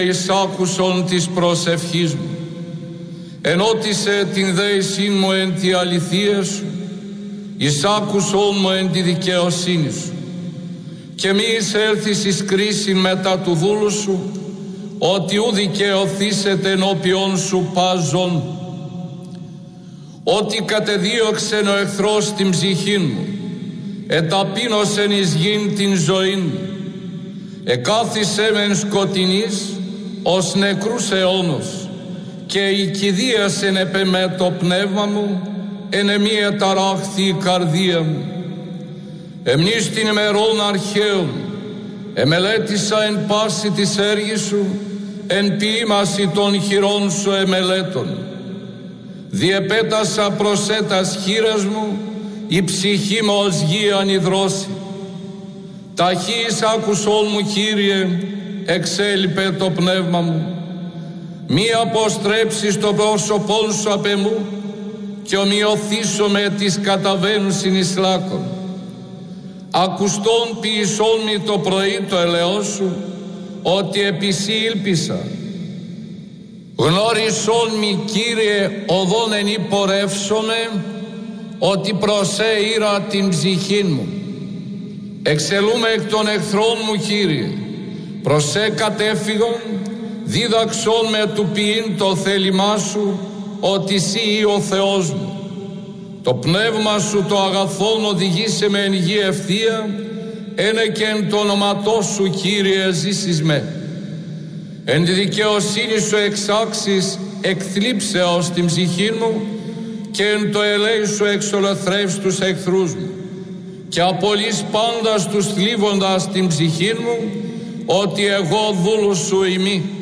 Εισάκουσον της προσευχής μου, ενώτισε την δέησήν μου εν τη αληθεία σου, εισάκουσον μου εν τη δικαιοσύνη σου, και μη εισέλθεις εις κρίσιν μετά του δούλου σου, ότι ου δικαιωθήσετε ενώπιον σου πάζον. Ότι κατεδίωξεν ο εχθρός την ψυχήν μου, εταπείνωσεν εις γην την ζωήν μου, εκάθισε μεν σκοτεινής ως νεκρούς αιώνος, και οικηδίασεν επ' με το πνεύμα μου, εν εμή εταράχθη η καρδία μου. Εμνείς την ημερών αρχαίων, εμελέτησα εν πάση της έργης σου, εν ποίημαση των χειρών σου εμελέτων. Διεπέτασα προσέτας χείρας μου, η ψυχή μου ως γη ανιδρώση. Ταχύς άκουσόν μου, Κύριε, εξέλιπε το πνεύμα μου. Μη αποστρέψεις το πρόσωπόν σου απ' εμού, και ομοιωθήσω με τις καταβαίνουσιν εις λάκων. Ακουστόν ποιησόν μη το πρωί το ελαιό σου, ότι επί σοι ήλπισα. Γνώρισόν μη, Κύριε, οδόν εν υπορεύσομαι, ότι προσέ ήρα την ψυχήν μου. Εξελούμε εκ των εχθρών μου, Κύριε, προσέ κατέφυγον, δίδαξον με του ποιήν το θέλημά σου, ότι σύ ο Θεός μου. Το πνεύμα σου το αγαθόν οδηγήσε με εν γη ευθεία, ένε και εν το όνοματό σου, Κύριε, ζήσεις με. Εν τη δικαιοσύνη σου εξάξεις εκθλίψεως την ψυχή μου, και εν το ελέη σου εξολοθρεύς τους εχθρούς μου, και απολύς πάντας τους θλίβοντας την ψυχή μου, ότι εγώ δούλος σου ημί.